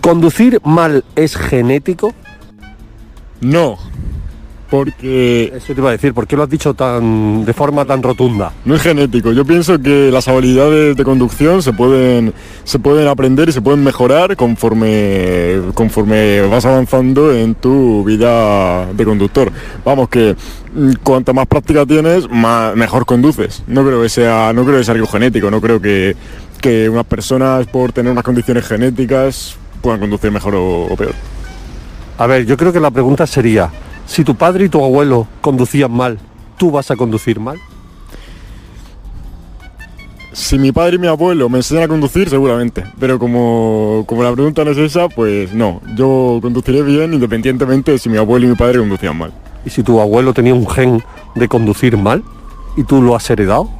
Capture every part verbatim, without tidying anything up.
¿Conducir mal es genético? No, porque Eso te iba a decir, ¿por qué lo has dicho tan de forma tan rotunda? no es genético. Yo pienso que las habilidades de conducción se pueden, se pueden aprender y se pueden mejorar conforme, conforme vas avanzando en tu vida de conductor. Vamos, que mm, cuanta más práctica tienes, más, mejor conduces. No creo que sea, no creo que sea algo genético. No creo que, que unas personas por tener unas condiciones genéticas puedan conducir mejor o, o peor. A ver, yo creo que la pregunta sería, si tu padre y tu abuelo conducían mal, ¿tú vas a conducir mal? Si mi padre y mi abuelo me enseñan a conducir, seguramente. Pero como, como la pregunta no es esa, pues no. Yo conduciré bien independientemente de si mi abuelo y mi padre conducían mal. ¿Y si tu abuelo tenía un gen de conducir mal y tú lo has heredado?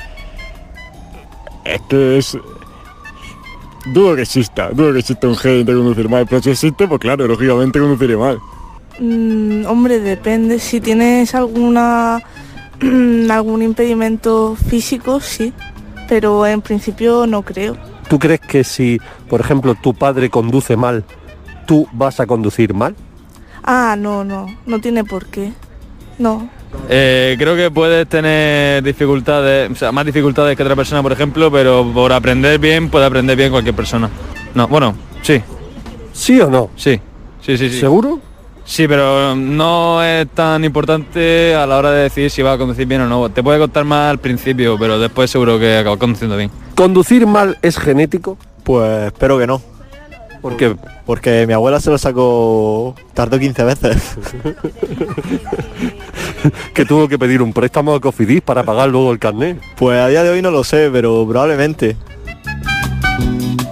Es que es... Dudo que exista, dudo que exista un gen de conducir mal. Pero si existe, pues claro, lógicamente conduciré mal. Mm, hombre, depende. Si tienes alguna algún impedimento físico, sí. Pero en principio no creo. ¿Tú crees que si, por ejemplo, tu padre conduce mal, tú vas a conducir mal? Ah, no, no. No tiene por qué. No. Eh, creo que puedes tener dificultades, o sea, más dificultades que otra persona, por ejemplo, pero por aprender bien, puede aprender bien cualquier persona. No, bueno, sí, ¿Sí o no? sí, sí, sí, sí. ¿Seguro? Sí, pero no es tan importante a la hora de decidir si vas a conducir bien o no. Te puede costar más al principio, pero después seguro que acabas conduciendo bien. ¿Conducir mal es genético? Pues espero que no, Porque porque mi abuela se lo sacó, tardó quince veces. que tuvo que pedir un préstamo a Cofidis para pagar luego el carnet. Pues a día de hoy no lo sé, pero probablemente.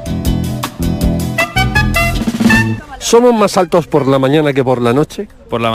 ¿Somos más altos por la mañana que por la noche? Por la